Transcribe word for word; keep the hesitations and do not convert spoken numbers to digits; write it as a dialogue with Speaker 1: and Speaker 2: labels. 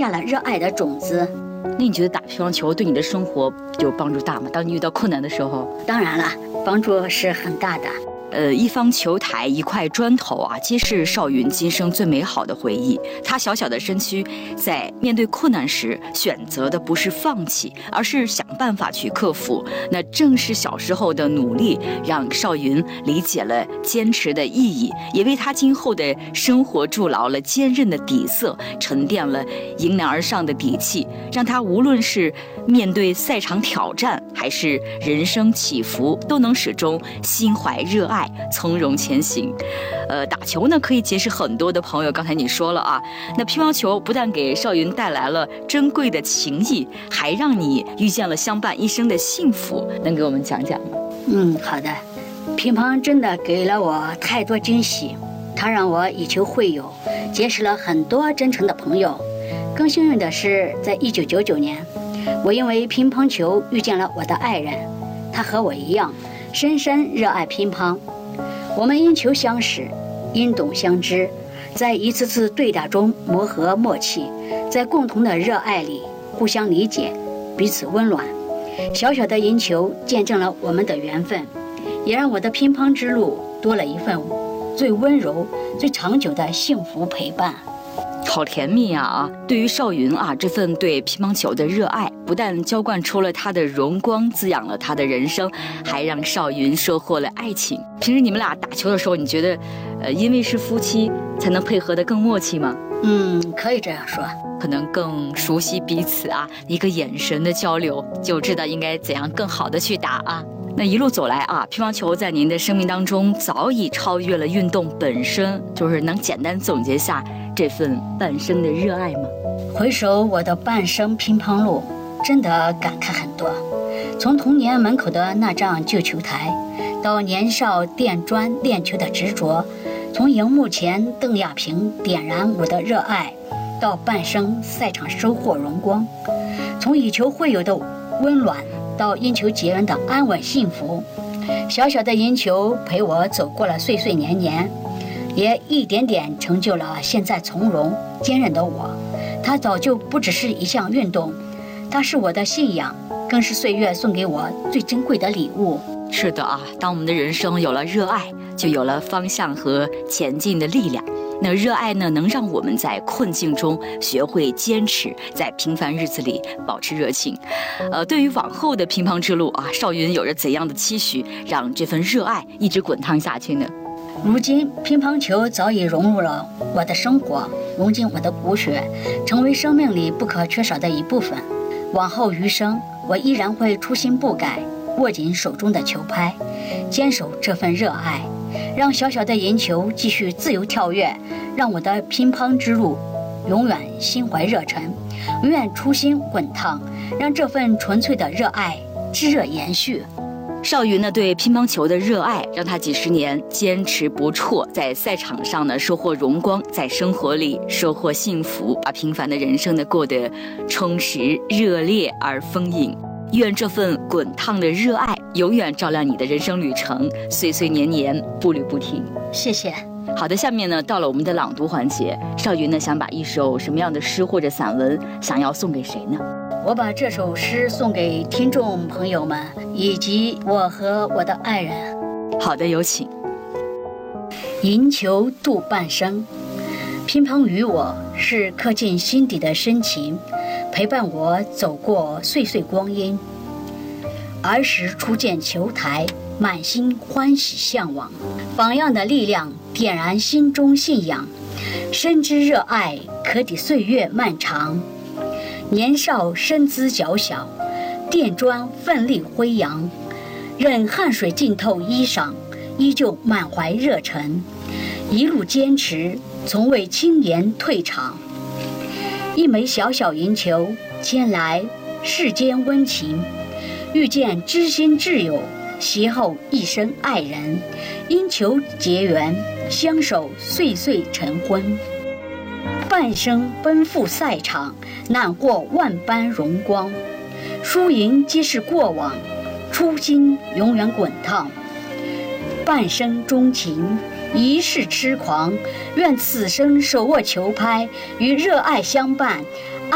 Speaker 1: 下了热爱的种子。
Speaker 2: 那你觉得打乒乓球对你的生活有帮助大吗？当你遇到困难的时候？
Speaker 1: 当然了，帮助是很大的。
Speaker 2: 呃，一方球台一块砖头啊，皆是邵云今生最美好的回忆。他小小的身躯，在面对困难时，选择的不是放弃，而是想办法去克服。那正是小时候的努力，让邵云理解了坚持的意义，也为他今后的生活筑牢了坚韧的底色，沉淀了迎难而上的底气，让他无论是面对赛场挑战，还是人生起伏，都能始终心怀热爱，从容前行。呃，打球呢可以结识很多的朋友，刚才你说了啊，那乒乓球不但给邵云带来了珍贵的情谊，还让你遇见了相伴一生的幸福，能给我们讲讲吗？
Speaker 1: 嗯，好的。乒乓真的给了我太多惊喜，它让我以球会友，结识了很多真诚的朋友。更幸运的是，在一九九九年，我因为乒乓球遇见了我的爱人，他和我一样深深热爱乒乓。我们因球相识，因懂相知，在一次次对打中磨合默契，在共同的热爱里互相理解，彼此温暖。小小的赢球见证了我们的缘分，也让我的乒乓之路多了一份最温柔、最长久的幸福陪伴。
Speaker 2: 好甜蜜啊！啊，对于邵云啊，这份对乒乓球的热爱，不但浇灌出了他的荣光，滋养了他的人生，还让邵云收获了爱情。平时你们俩打球的时候，你觉得，呃，因为是夫妻，才能配合得更默契吗？
Speaker 1: 嗯，可以这样说，
Speaker 2: 可能更熟悉彼此啊，一个眼神的交流，就知道应该怎样更好的去打啊。那一路走来啊，乒乓球在您的生命当中早已超越了运动本身，就是能简单总结下这份半生的热爱吗？
Speaker 1: 回首我的半生乒乓路，真的感慨很多。从童年门口的那张旧球台，到年少垫砖练球的执着，从荧幕前邓亚萍点燃我的热爱，到半生赛场收获荣光，从以球会友的温暖，到因球结缘的安稳幸福。小小的赢球陪我走过了岁岁年年，也一点点成就了现在从容坚韧的我。它早就不只是一项运动，它是我的信仰，更是岁月送给我最珍贵的礼物。
Speaker 2: 是的啊，当我们的人生有了热爱，就有了方向和前进的力量。那热爱呢，能让我们在困境中学会坚持，在平凡日子里保持热情。呃，对于往后的乒乓之路啊，邵云有着怎样的期许，让这份热爱一直滚烫下去呢？
Speaker 1: 如今，乒乓球早已融入了我的生活，融进我的骨血，成为生命里不可缺少的一部分。往后余生，我依然会初心不改，握紧手中的球拍，坚守这份热爱，让小小的银球继续自由跳跃，让我的乒乓之路永远心怀热忱，永远初心滚烫，让这份纯粹的热爱炙热延续。
Speaker 2: 邵云呢，对乒乓球的热爱让他几十年坚持不辍，在赛场上呢收获荣光，在生活里收获幸福，把平凡的人生呢过得充实、热烈而丰盈。愿这份滚烫的热爱永远照亮你的人生旅程，岁岁年年步履不停。
Speaker 1: 谢谢。
Speaker 2: 好的，下面呢到了我们的朗读环节，邵云呢想把一首什么样的诗或者散文想要送给谁呢？
Speaker 1: 我把这首诗送给听众朋友们，以及我和我的爱人。
Speaker 2: 好的，有请。
Speaker 1: 赢球度半生，乒乓于我是刻进心底的深情，陪伴我走过岁岁光阴。儿时初见球台，满心欢喜向往，榜样的力量点燃心中信仰，深知热爱可抵岁月漫长。年少身姿娇小，垫砖奋力挥扬，任汗水浸透衣裳，依旧满怀热忱，一路坚持，从未轻言退场。一枚小小银球，牵来世间温情，遇见知心挚友，邂逅一生爱人，因球结缘，相守岁岁成婚。半生奔赴赛场，难获万般荣光，输赢皆是过往，初心永远滚烫。半生钟情，一世痴狂，愿此生手握球拍，与热爱相伴，